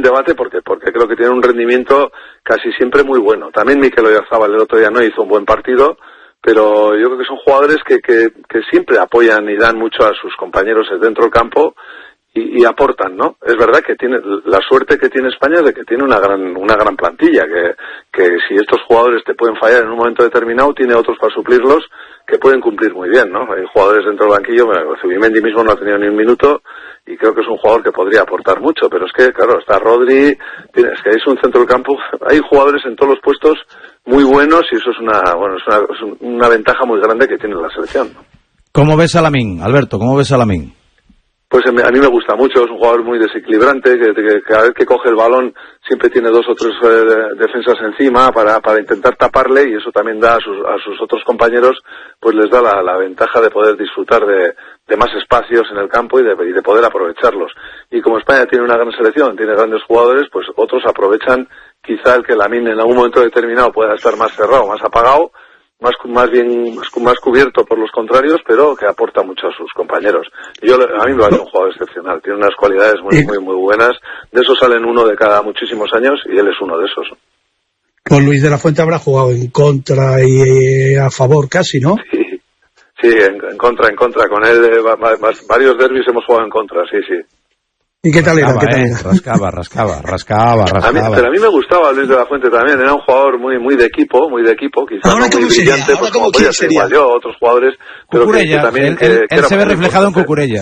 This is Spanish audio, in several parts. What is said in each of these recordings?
debate porque creo que tienen un rendimiento casi siempre muy bueno. También Mikel Oyarzabal el otro día no hizo un buen partido, pero yo creo que son jugadores que siempre apoyan y dan mucho a sus compañeros dentro del campo y aportan, ¿no? Es verdad que tiene la suerte que tiene España es de que tiene una gran plantilla, que si estos jugadores te pueden fallar en un momento determinado, tiene otros para suplirlos que pueden cumplir muy bien, ¿no? Hay jugadores dentro del banquillo, Zubimendi mismo no ha tenido ni un minuto y creo que es un jugador que podría aportar mucho, pero es que, claro, está Rodri, es que es un centro del campo, hay jugadores en todos los puestos muy buenos y eso es una ventaja muy grande que tiene la selección, ¿no? ¿Cómo ves a Lamine, Alberto? ¿Cómo ves a Lamine? Pues a mí me gusta mucho, es un jugador muy desequilibrante, que cada vez que coge el balón siempre tiene 2 o 3 defensas encima para intentar taparle y eso también da a sus otros compañeros, pues les da la ventaja de poder disfrutar de más espacios en el campo y de poder aprovecharlos. Y como España tiene una gran selección, tiene grandes jugadores, pues otros aprovechan quizá el que Lamine en algún momento determinado pueda estar más cerrado, más apagado, más cubierto por los contrarios, pero que aporta mucho a sus compañeros. A mí me parece un jugador excepcional, tiene unas cualidades muy buenas, de esos salen uno de cada muchísimos años y él es uno de esos. Con Luis de la Fuente habrá jugado en contra y a favor casi, ¿no? Sí, en contra, con él varios derbis hemos jugado en contra, sí. ¿Y qué tal era? Rascaba. Pero a mí me gustaba Luis de la Fuente también, era un jugador muy de equipo, quizás no muy brillante, pues como podía ser igual yo, otros jugadores, pero Cucurella, que también... Él se ve reflejado en Cucurella,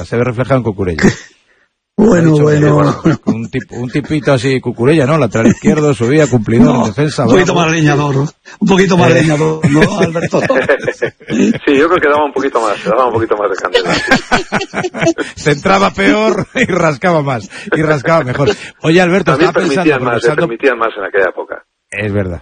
Bueno. Un tipito así, Cucurella, ¿no? Lateral izquierdo, subía, cumplidor, en defensa. Un poquito más leñador, ¿no, Alberto? Sí, yo creo que daba un poquito más de candela. Se entraba peor y rascaba más, y rascaba mejor. Oye, Alberto, también permitían más en aquella época. Es verdad.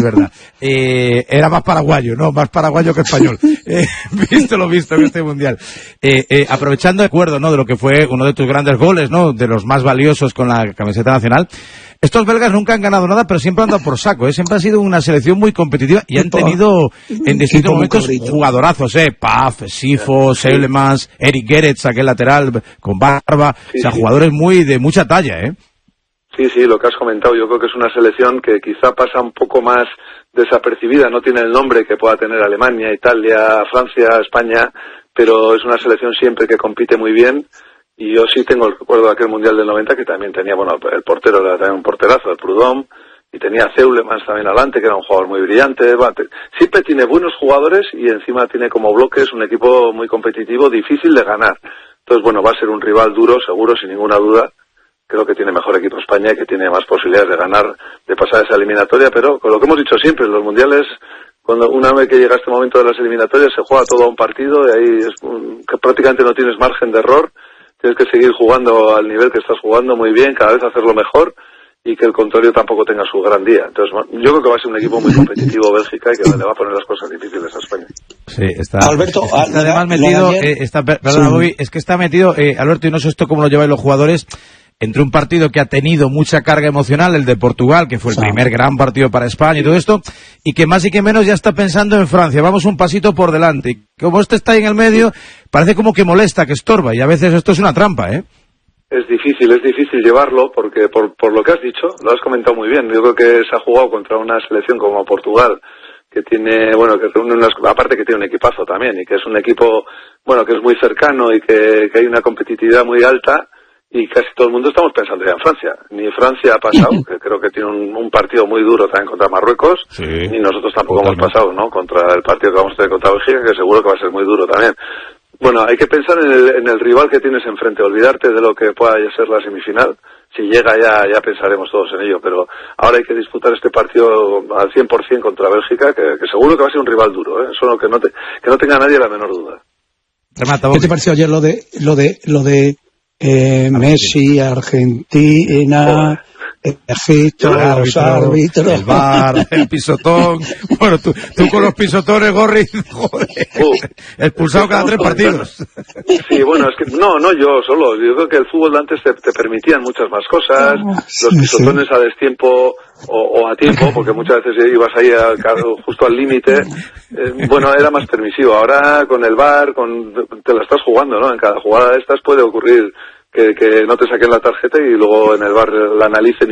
Era más paraguayo, ¿no? Más paraguayo que español. Visto lo visto en este mundial. Aprovechando de acuerdo, ¿no? De lo que fue uno de tus grandes goles, ¿no? De los más valiosos con la camiseta nacional. Estos belgas nunca han ganado nada, pero siempre han dado por saco, ¿eh? Siempre ha sido una selección muy competitiva y han tenido en distintos momentos jugadorazos, Paf, Sifo, Seulemans, Eric Gerets, aquel lateral con barba, jugadores de mucha talla, ¿eh? Sí, lo que has comentado, yo creo que es una selección que quizá pasa un poco más desapercibida, no tiene el nombre que pueda tener Alemania, Italia, Francia, España, pero es una selección siempre que compite muy bien, y yo sí tengo el recuerdo de aquel Mundial del 90 que también tenía, el portero era también un porterazo, el Prudhomme, y tenía a Seulemans también adelante, que era un jugador muy brillante, siempre tiene buenos jugadores y encima tiene como bloques un equipo muy competitivo, difícil de ganar. Entonces, va a ser un rival duro, seguro, sin ninguna duda. Creo que tiene mejor equipo España y que tiene más posibilidades de ganar, de pasar esa eliminatoria, pero con lo que hemos dicho siempre, en los mundiales, una vez que llega este momento de las eliminatorias, se juega todo a un partido y ahí que prácticamente no tienes margen de error, tienes que seguir jugando al nivel que estás jugando muy bien, cada vez hacerlo mejor y que el contrario tampoco tenga su gran día. Entonces, yo creo que va a ser un equipo muy competitivo Bélgica y que le va a poner las cosas difíciles a España. Sí, está. Alberto, está además metido, Bobby, es que está metido, Alberto, y no sé esto cómo lo lleváis los jugadores, entre un partido que ha tenido mucha carga emocional, el de Portugal, que fue el primer gran partido para España y todo esto, y que más y que menos ya está pensando en Francia, vamos un pasito por delante. Y como este está ahí en el medio, parece como que molesta, que estorba, y a veces esto es una trampa, ¿eh? Es difícil llevarlo, porque por lo que has dicho, lo has comentado muy bien. Yo creo que se ha jugado contra una selección como Portugal, que tiene, que reúne aparte que tiene un equipazo también, y que es un equipo, que es muy cercano y que hay una competitividad muy alta, y casi todo el mundo estamos pensando ya en Francia. Ni Francia ha pasado, que creo que tiene un partido muy duro también contra Marruecos, ni nosotros tampoco hemos pasado, ¿no? Contra el partido que vamos a tener contra Bélgica, que seguro que va a ser muy duro también. Hay que pensar en el rival que tienes enfrente, olvidarte de lo que pueda ser la semifinal. Si llega ya pensaremos todos en ello, pero ahora hay que disputar este partido al 100% contra Bélgica, que seguro que va a ser un rival duro, solo que no tenga nadie la menor duda. ¿Qué te pareció ayer lo de Messi, Argentina, Egipto, los árbitros, el VAR, el pisotón? Bueno, tú con los pisotones, Gorri, joder, expulsado cada 3 partidos. Sí, es que no yo solo. Yo creo que el fútbol de antes te permitían muchas más cosas, los pisotones a destiempo o a tiempo, porque muchas veces ibas ahí justo al límite. Era más permisivo. Ahora con el VAR, te la estás jugando, ¿no? En cada jugada de estas puede ocurrir que no te saquen la tarjeta y luego en el VAR la analicen